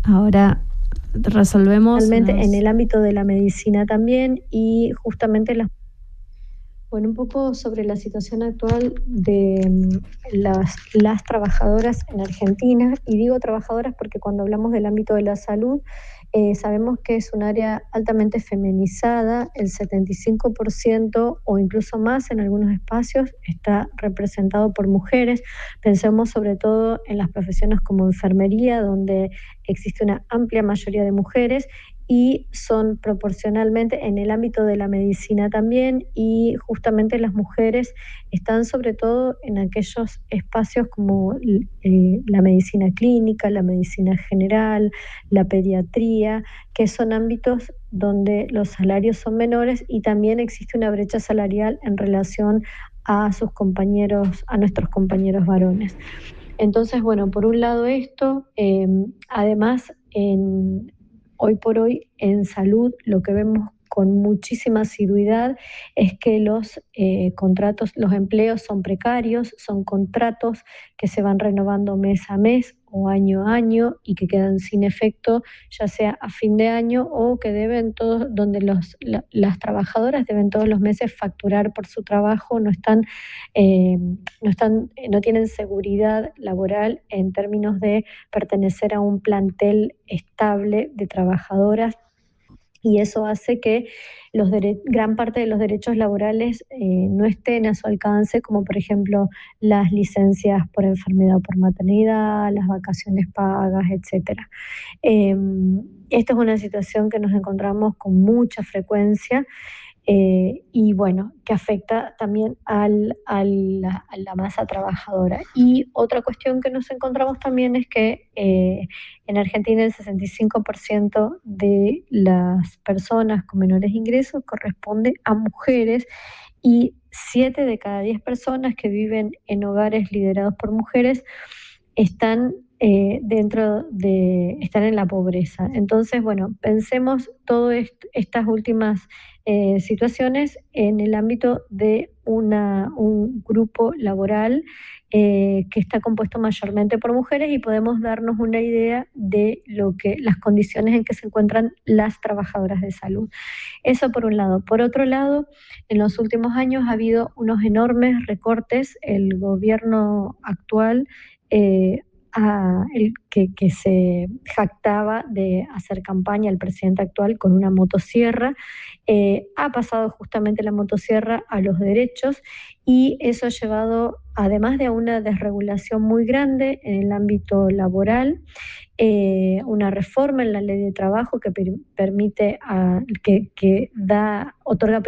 Ahora resolvemos Realmente en los... el ámbito de la medicina también y justamente un poco sobre la situación actual de las trabajadoras en Argentina, y digo trabajadoras porque cuando hablamos del ámbito de la salud, sabemos que es un área altamente feminizada, el 75% o incluso más en algunos espacios está representado por mujeres. Pensemos sobre todo en las profesiones como enfermería, donde existe una amplia mayoría de mujeres, y son proporcionalmente en el ámbito de la medicina también, y justamente las mujeres están sobre todo en aquellos espacios como la medicina clínica, la medicina general, la pediatría, que son ámbitos donde los salarios son menores y también existe una brecha salarial en relación a sus compañeros, a nuestros compañeros varones. Entonces, bueno, por un lado esto, además hoy por hoy en salud lo que vemos con muchísima asiduidad es que los contratos, los empleos son precarios, son contratos que se van renovando mes a mes o año a año y que quedan sin efecto, ya sea a fin de año o que deben todos, donde las trabajadoras deben todos los meses facturar por su trabajo, no tienen seguridad laboral en términos de pertenecer a un plantel estable de trabajadoras, y eso hace que gran parte de los derechos laborales no estén a su alcance, como por ejemplo las licencias por enfermedad o por maternidad, las vacaciones pagas, etcétera. Esta es una situación que nos encontramos con mucha frecuencia, y bueno, que afecta también a la masa trabajadora. Y otra cuestión que nos encontramos también es que en Argentina el 65% de las personas con menores ingresos corresponde a mujeres, y 7 de cada 10 personas que viven en hogares liderados por mujeres están están en la pobreza. Entonces, bueno, pensemos todas estas últimas situaciones en el ámbito de un grupo laboral que está compuesto mayormente por mujeres, y podemos darnos una idea de las condiciones en que se encuentran las trabajadoras de salud. Eso por un lado. Por otro lado, en los últimos años ha habido unos enormes recortes. El gobierno actual, que se jactaba de hacer campaña, el presidente actual, con una motosierra, ha pasado justamente la motosierra a los derechos, y eso ha llevado, además de una desregulación muy grande en el ámbito laboral, una reforma en la ley de trabajo que permite, otorga